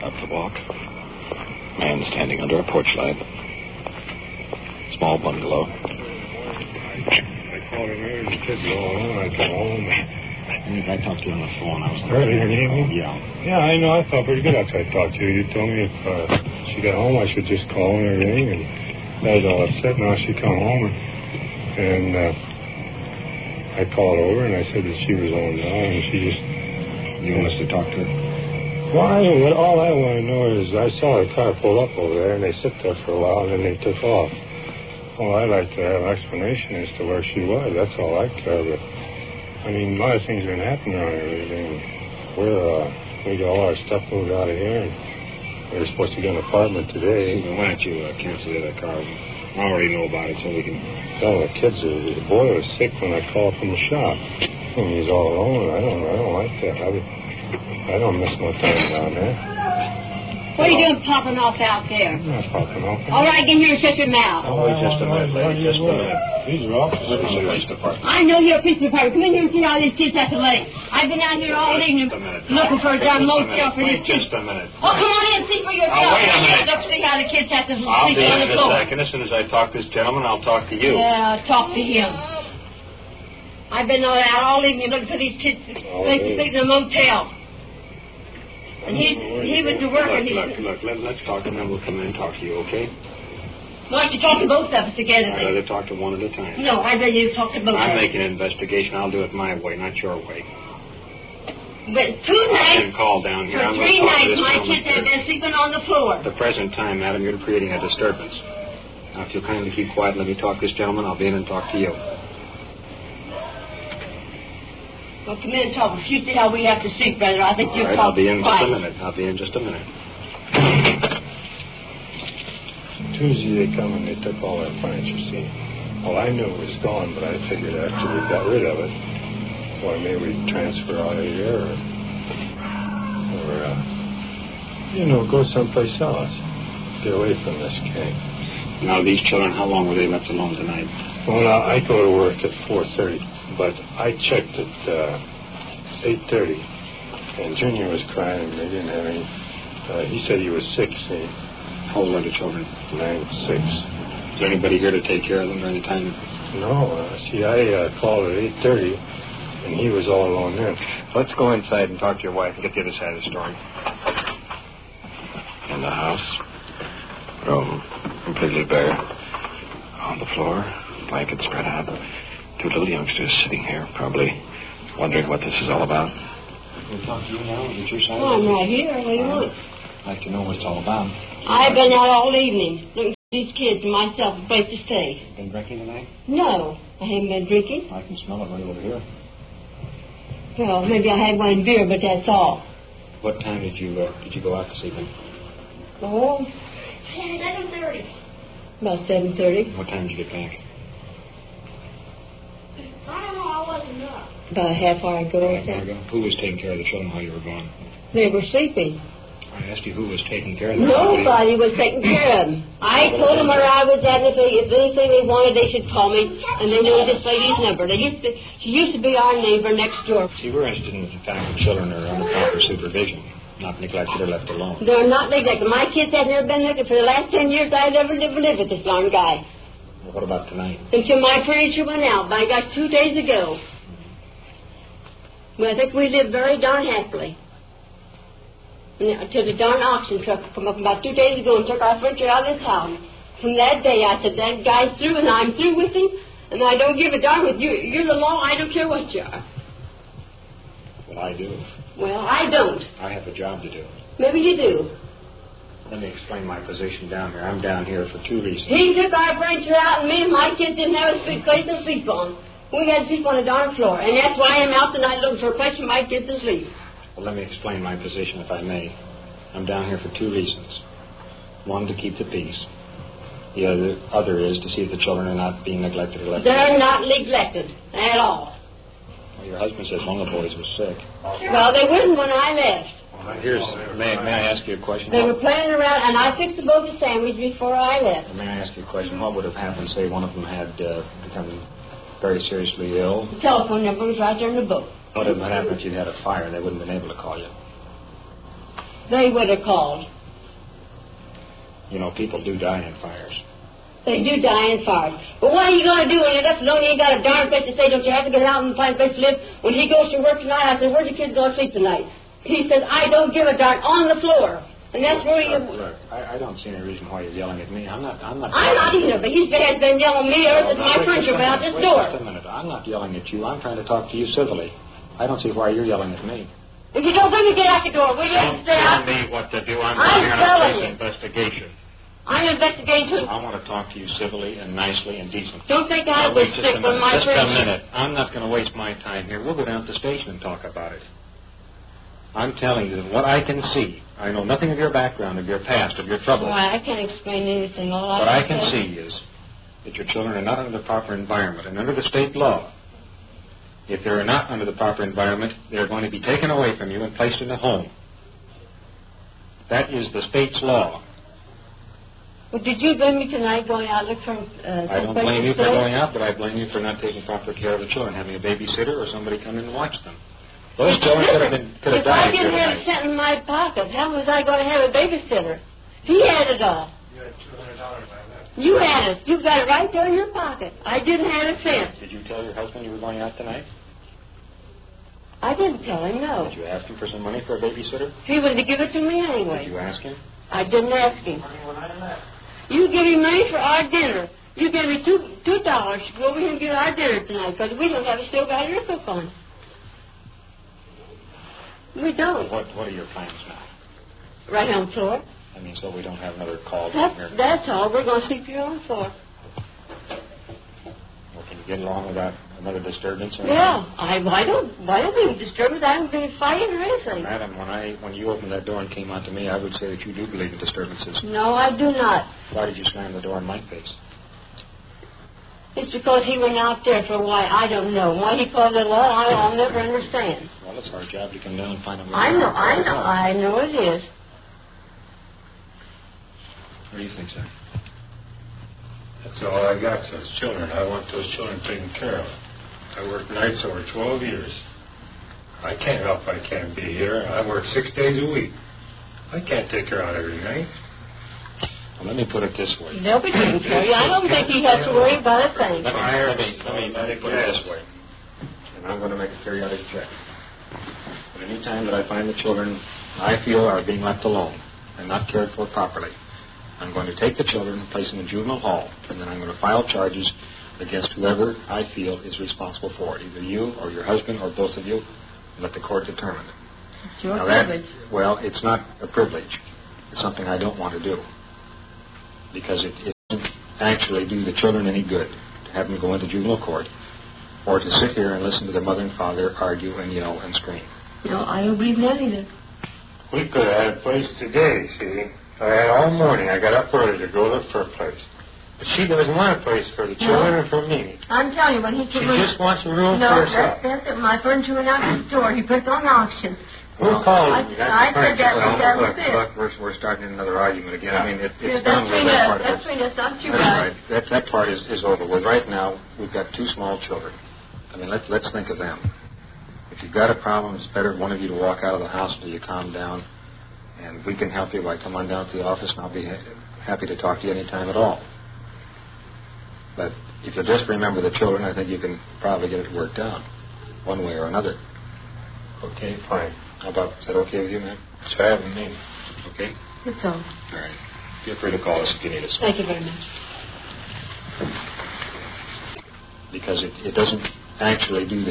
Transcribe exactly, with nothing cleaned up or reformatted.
Up the walk. Man standing under a porch light. Small bungalow. I called him there and the kids were all home. I come home. I talked to you on the phone. I was earlier in the evening? Yeah. Yeah, I know. I felt pretty good after I talked to you. You told me if uh, she got home, I should just call and everything. And I was all upset. Now she come home and, and uh, I called over and I said that she was on now, and she just. You want us to talk to her? Well, I, what, all I want to know is I saw her car pull up over there, and they sit there for a while, and then they took off. Well, I'd like to have an explanation as to where she was. That's all I care. But I mean, a lot of things are going to happen around here. I mean, we're uh, we got all our stuff moved out of here, and we're supposed to get an apartment today. Stephen, why don't you uh, cancel the other car? I already know about it, so we can. Well, the kids, are, the boy was sick when I called from the shop, and he's all alone. I don't, I don't like that. I, I don't miss no time down there. What are you doing popping off out there? I'm not popping off. All right, get here and shut your mouth. Oh, wait just a minute, lady. Just a minute. These are officers. This is the police department. I know you're a police department. Come in here and see all these kids at the lake. I've been out here all evening looking for a damn motel for these Wait kids. just a minute. Oh, come on in and see for yourself. Oh, wait a minute. Look, see how the kids have to I'll sleep be on in the in a floor. second. As soon as I talk to this gentleman, I'll talk to you. Yeah, talk to him. I've been out all evening looking for these kids to Oh, sleep hey. in a motel. And he, he was to work Look, and he... look, look, let, let's talk and then we'll come in and talk to you, okay? Why don't you talk to both of us together? I'd rather talk to one at a time. No, I'd rather you talk to both of us. I'm making an investigation. I'll do it my way, not your way. But two I've nights... been called down here. For I'm going three to talk to nights, this my gentleman kids have first. been sleeping on the floor. At the present time, madam, you're creating a disturbance. Now, if you'll kindly keep quiet and let me talk to this gentleman, I'll be in and talk to you. Well, come in and talk. If you see how we have to sleep, brother, I think All you're right, I'll be in just a quiet. minute. I'll be in just a minute. Tuesday they come and they took all our furniture, see. Well, I knew it was gone, but I figured after we got rid of it, well, maybe we'd transfer out of here or, or uh, you know, go someplace else. Get away from this gang. Now, these children, how long were they left alone tonight? Well, now, I go to work at four thirty, but I checked at uh, eight thirty, and Junior was crying and they didn't have any. Uh, he said he was sick, see. How old are the children? Nine, six. Is there anybody here to take care of them during the time? No, uh, see, I uh, called at eight thirty, and he was all alone there. Let's go inside and talk to your wife and get the other side of the story. In the house, room completely bare. On the floor, blanket spread out. Two little youngsters sitting here, probably wondering what this is all about. We'll talk to you now. Get your side. Oh, I'm right here. What do you want? I'd like to know what it's all about. I've been out all evening looking for these kids and myself a place to stay. Been drinking tonight? No, I haven't been drinking. I can smell it right over here. Well, maybe I had one beer, but that's all. What time did you uh, did you go out this evening? Oh, seven thirty. about seven thirty. What time did you get back? I don't know, I wasn't up. About a half hour ago or Half hour so. ago. Who was taking care of the children while you were gone? They were sleeping. I asked you who was taking care of them. Nobody was taking care of them. I told them where I was at, and if, they, if anything they wanted, they should call me. And they knew this lady's number. They used to, she used to be our neighbor next door. See, we're interested in the fact that children are under proper supervision, not neglected or left alone. They're not neglected. My kids have never been neglected. For the last ten years, I never lived, lived with this darn guy. Well, what about tonight? Until my furniture went out, by gosh, two days ago. Well, I think we lived very darn happily. Until the darn auction truck come up about two days ago and took our furniture out of this house. From that day, I said, that guy's through, and I'm through with him, and I don't give a darn with you. You're the law. I don't care what you are. Well, I do. Well, I don't. I have a job to do. Maybe you do. Let me explain my position down here. I'm down here for two reasons. He took our furniture out, and me and my kids didn't have a sleep place to sleep on. We had to sleep on a darn floor, and that's why I'm out tonight looking for a place for my kids to sleep. Well, let me explain my position, if I may. I'm down here for two reasons. One, to keep the peace. The other, other is to see if the children are not being neglected or left They're alone. not neglected at all. Well, your husband says one of the boys was sick. Well, they weren't when I left. Here's, may, may I ask you a question? They were playing around, and I fixed the both a sandwich before I left. May I ask you a question? What would have happened, say, one of them had uh, become very seriously ill? The telephone number was right there in the book. What would have happened if you had a fire and they wouldn't have been able to call you? They would have called. You know, people do die in fires. They do die in fires. But what are you going to do when you're left alone? You ain't got a darn place to stay. Don't you have to get out and find a place to live? When he goes to work tonight, I said, where's the kids going to sleep tonight? He says, I don't give a darn, on the floor. And that's where you... Look, look I, I don't see any reason why you're yelling at me. I'm not... I'm not, I'm not either, but he has been yelling at me ever since my furniture went out this wait door. Just a minute. I'm not yelling at you. I'm trying to talk to you civilly. I don't see why you're yelling at me. If you don't let me get out the door, will you Don't stay tell out? me what to do. I'm, I'm going on a telling police you. investigation. I'm investigating too. I want to talk to you civilly and nicely and decently. Don't think I Now, was wait just sick a when minute. my Just a furniture... minute. I'm not going to waste my time here. We'll go down to the station and talk about it. I'm telling you that what I can see, I know nothing of your background, of your past, of your troubles. Well, I can't explain anything. All What I can say- see is that your children are not under the proper environment. And under the state law, if they're not under the proper environment, they're going to be taken away from you and placed in a home. That is the state's law. Well, did you blame me tonight going out look for uh, I don't blame you for going out, but I blame you for not taking proper care of the children, having a babysitter or somebody come in and watch them. Those children could have been could have If I died here didn't have a tonight. cent in my pocket, how was I going to have a babysitter? He had it all. You had two hundred dollars on that. You had it. You got it right there in your pocket. I didn't have a cent. Did you tell your husband you were going out tonight? I didn't tell him, no. Did you ask him for some money for a babysitter? He was to give it to me Did anyway. you ask him? I didn't ask him. You give him money for our dinner. You give me two two dollars to go over here and get our dinner tonight because we don't have a stove out here to cook on. We don't. What What are your plans now? Right on the floor. I mean, so we don't have another call down here. That's, that's all. We're going to sleep here on the floor. Well, can you get along without another disturbance? Or Yeah. I, I don't I don't mean disturbance. I don't mean fighting or anything. Madam, when I when you opened that door and came out to me, I would say that you do believe in disturbances. No, I do not. Why did you slam the door in my face? It's because he went out there for why I don't know. Why he called it law, I, I'll never understand. Well, it's our job to come down and find out. I know, I know, I know it is. What do you think, sir? That's all I got, those children. I want those children taken care of. I worked nights over twelve years. I can't help I can't be here. I work six days a week. I can't take her out every night. Well, let me put it this way. They'll be taken care of. I don't think he has to worry about a thing. Let me, let me, let me, let me put it this way. And I'm going to make a periodic check. But any time that I find the children I feel are being left alone and not cared for properly, I'm going to take the children and place them in juvenile hall, and then I'm going to file charges against whoever I feel is responsible for it, either you or your husband or both of you. Let the court determine it. It's your Now that, privilege. well, it's not a privilege. It's something I don't want to do. Because it, it doesn't actually do the children any good to have them go into juvenile court or to sit here and listen to their mother and father argue and yell and scream. No, I don't believe that either. We could have had a place today, see. I had all morning. I got up early to go look for a place. But she doesn't want a place for the children No. and for me. I'm telling you, when he She came in... just wants a room No, for herself. that's, that's it. My furniture went out the store. He put it on auction. Who Well, called I, you? I said that, Well, that was look, it. look, we're, we're starting another argument again. I mean, it, Yeah, it's that's done with between that us. part of That's it. between us, not you That's guys. right. That, that part is, is over with. Right now, we've got two small children. I mean, let's, let's think of them. If you've got a problem, it's better one of you to walk out of the house until you calm down, and we can help you by come on down to the office, and I'll be ha- happy to talk to you any time at all. But if you'll just remember the children, I think you can probably get it worked out one way or another. Okay, fine. How about, is that okay with you, ma'am? It's fine with me. Okay? That's all. All right. Feel free to call us if you need us. Thank you very much. Because it, it doesn't actually do the